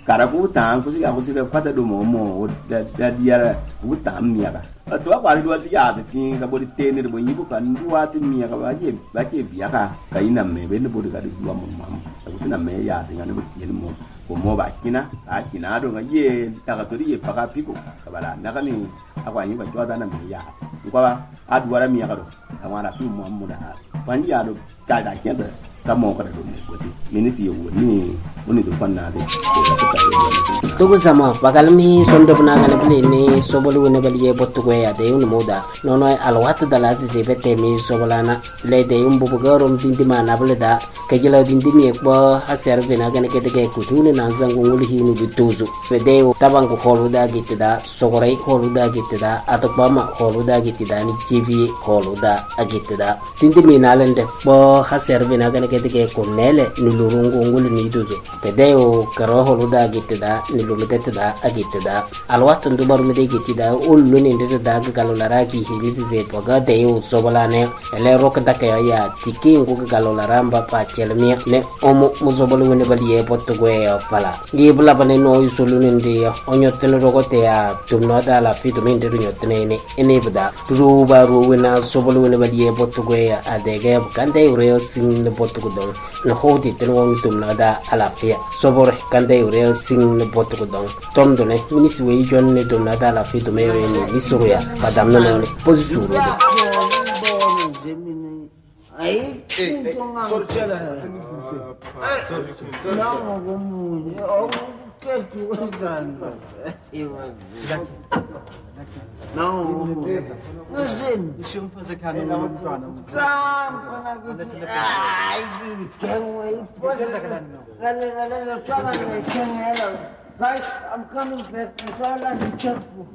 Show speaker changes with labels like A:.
A: kara ku ta ku ya ku ti ka kwata do mo da diara ku ta mi ka to ba do ti ya ti ka bo te ne bo nyibu kan duwa ti mi ka ba ke biya ka ina me be ne bo ka do mo ku na me ya ti ngane bo ti mo ko mo ba kina do ngaye ta ka to ri pa ka piko ka bala na ka ni akwa nyi ba jwa na me ya ko ba adwara mi ka do ka mara fi mo mo da ban ya do ka da ke da ka mo ka do mo ko ti minisi yo ni woni do fanna de
B: tugu sama bagalmi sondo bna gane bli ni sobolu ne bali e bottu ko ya de un moda nono alwat dala si se bete mi sobolana le de un bu garom dindi mana ble da ke jila dindi mi ko haser bina gane ke de ku tuni na zangu ngul hinu bituzu fe de taban ko holu da gitida sogore holu da gitida atokba ma holu da gitida ni tv holu da agitida dindi mi na lende bo haser bina gane ke de ko nele ni lurungu ngul ni duzu fe de o karo holu da gitida ni lumete da agitida alwat ndu baru mede gitida ullu ni ndete da galo laraki hilisi ze poga de o sobolane ele rok da ke ya tiki ngu galo laramba pa chelmia ne omo muzobolu ne bali e potto go e pala ngi bula bane no yusulu ni ndi onyo tele rogote ya tumno da la fitu min de nyotne ne ene bada ru baru wena sobolu ne bali e potto go e adege kande ure sin ne potto go don no hodi tele won tumno da ala fia sobor kande ure sin ne potto go don tom do ne minisi we jon ne tumno da la fitu me ne misuru ya padam no ne posisuru
C: Aí, sorcela. Não, como eu quero que usando. Não, não sei.
D: Deixa eu fazer cá no meu plano.
C: Ai, quem aí? Guys, I'm coming back. It's all like a checkbook.